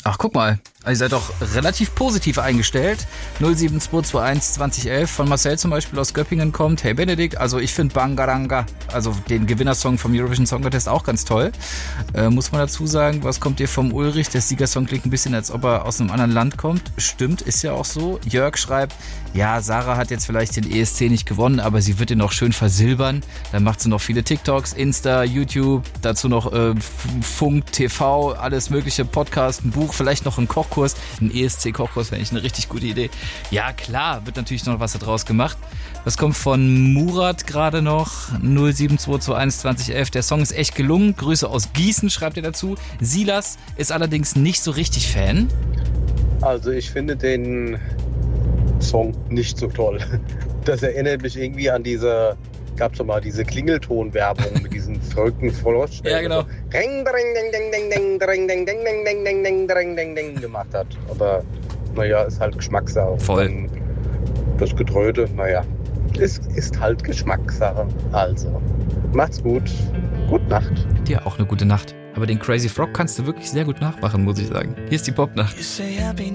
Ach, guck mal. Ihr seid doch relativ positiv eingestellt. 07221 2011 von Marcel zum Beispiel aus Göppingen kommt. Hey Benedikt, also ich finde Bangaranga, also den Gewinnersong vom Eurovision Song Contest auch ganz toll. Muss man dazu sagen, was kommt dir vom Ulrich? Der Siegersong klingt ein bisschen, als ob er aus einem anderen Land kommt. Stimmt, ist ja auch so. Jörg schreibt, ja, Sarah hat jetzt vielleicht den ESC nicht gewonnen, aber sie wird ihn noch schön versilbern. Dann macht sie noch viele TikToks, Insta, YouTube, dazu noch Funk, TV, alles mögliche, Podcast, ein Buch, vielleicht noch ein Kochkurs, ein ESC-Kochkurs, wäre eigentlich eine richtig gute Idee. Ja, klar, wird natürlich noch was daraus gemacht. Was kommt von Murat gerade noch? 07221 2011. Der Song ist echt gelungen. Grüße aus Gießen, schreibt er dazu. Silas ist allerdings nicht so richtig Fan. Also ich finde den Song nicht so toll. Das erinnert mich irgendwie an gab's doch mal diese Klingelton-Werbung mit diesen verrückten Frosch, Ja, genau. so Ring, dring, ding, ding, ding, ding, dring, ding, ding, ding, ding, ding, ding, ding, ding, ding gemacht hat. Aber naja, ist halt Geschmackssache. Voll. Und das Gedröte, naja, ist halt Geschmackssache. Also, macht's gut. Gute Nacht. Dir auch eine gute Nacht. Aber den Crazy Frog kannst du wirklich sehr gut nachmachen, muss ich sagen. Hier ist die Popnacht.